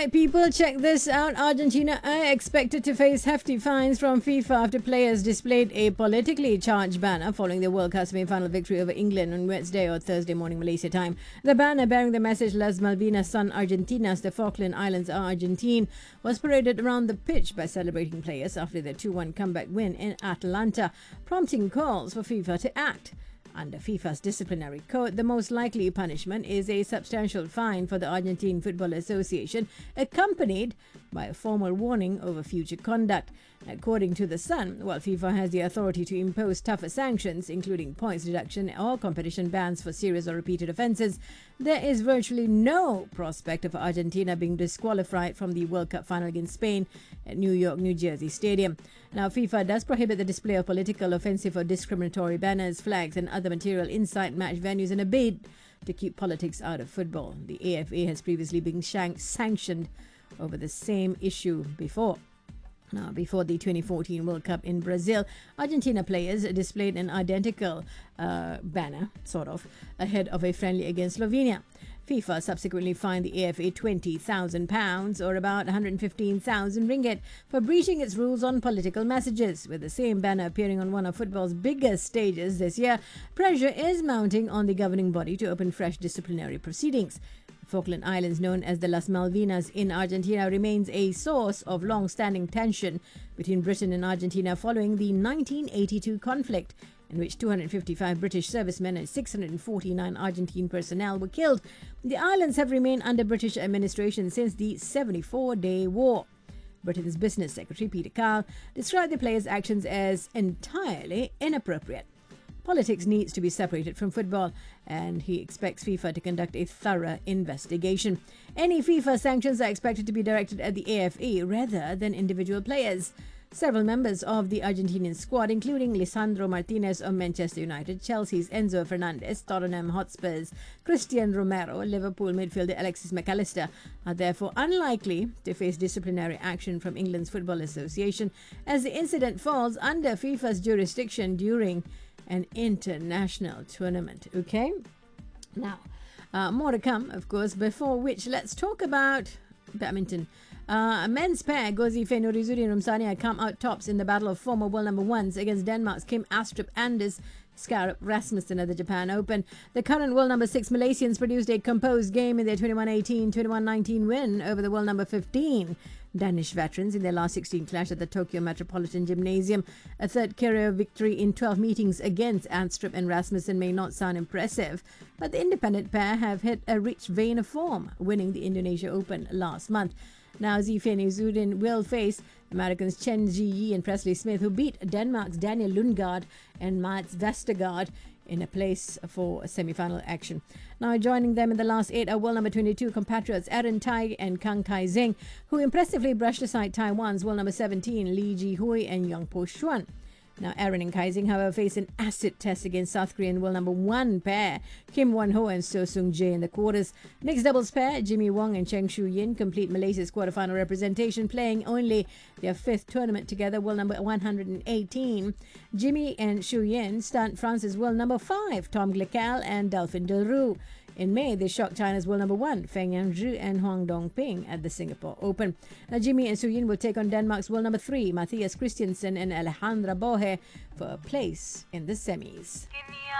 right, people, check this out. Argentina are expected to face hefty fines from FIFA after players displayed a politically charged banner following their World Cup semi-final victory over England on Wednesday or Thursday morning Malaysia time. The banner bearing the message Las Malvinas son Argentinas, the Falkland Islands are Argentine, was paraded around the pitch by celebrating players after their 2-1 comeback win in Atlanta, prompting calls for FIFA to act. Under FIFA's disciplinary code, the most likely punishment is a substantial fine for the Argentine Football Association, accompanied by a formal warning over future conduct. According to The Sun, while FIFA has the authority to impose tougher sanctions, including points deduction or competition bans for serious or repeated offences, there is virtually no prospect of Argentina being disqualified from the World Cup final against Spain at New York, New Jersey Stadium. Now, FIFA does prohibit the display of political, offensive or discriminatory banners, flags and other material inside match venues in a bid to keep politics out of football. The AFA has previously been sanctioned over the same issue before. Now, before the 2014 World Cup in Brazil, Argentina players displayed an identical banner, ahead of a friendly against Slovenia. FIFA subsequently fined the AFA £20,000 or about 115,000 ringgit for breaching its rules on political messages. With the same banner appearing on one of football's biggest stages this year, pressure is mounting on the governing body to open fresh disciplinary proceedings. Falkland Islands, known as the Las Malvinas in Argentina, remains a source of long-standing tension between Britain and Argentina following the 1982 conflict, in which 255 British servicemen and 649 Argentine personnel were killed. The islands have remained under British administration since the 74-day war. Britain's Business Secretary Peter Carl described the players' actions as entirely inappropriate. Politics needs to be separated from football, and he expects FIFA to conduct a thorough investigation. Any FIFA sanctions are expected to be directed at the AFA rather than individual players. Several members of the Argentinian squad, including Lisandro Martinez of Manchester United, Chelsea's Enzo Fernandez, Tottenham Hotspur's Christian Romero, Liverpool midfielder Alexis McAllister, are therefore unlikely to face disciplinary action from England's Football Association, as the incident falls under FIFA's jurisdiction during an international tournament. Okay? Now, more to come, of course, before which let's talk about badminton. Men's pair Gozi Nurizuddin Rumsania come out tops in the battle of former world number ones against Denmark's Kim Astrup Anders Skarup Rasmussen at the Japan Open. The current world number 6 Malaysians produced a composed game in their 21-18, 21-19 win over the world number 15 Danish veterans in their last 16 clash at the Tokyo Metropolitan Gymnasium. A third career victory in 12 meetings against Astrup and Rasmussen may not sound impressive, but the independent pair have hit a rich vein of form, winning the Indonesia Open last month. Now, Zifei Nurizuddin will face Americans Chen Zhiyi and Presley Smith, who beat Denmark's Daniel Lundgaard and Mats Vestergaard in a place for semi-final action. Now, joining them in the last 8 are world number 22 compatriots Aaron Tai and Kang Kai-zing, who impressively brushed aside Taiwan's world number 17 Lee Ji-hui and Yang Po-xuan. Now, Aaron and Kai-zing, however, face an acid test against South Korean world number 1 pair Kim Won-ho and So Sung-jae in the quarters. Mixed doubles pair Jimmy Wong and Cheng Shu-yin complete Malaysia's quarterfinal representation, playing only their 5th tournament together, world number 118. Jimmy and Shu-yin stunt France's world number 5 Tom Glickel and Delphine Delroux. In May, they shocked China's world number 1, Feng Yangzhi and Huang Dongping at the Singapore Open. Now, Jimmy and Su-yin will take on Denmark's world number 3, Matthias Christiansen and Alejandra Bohe, for a place in the semis.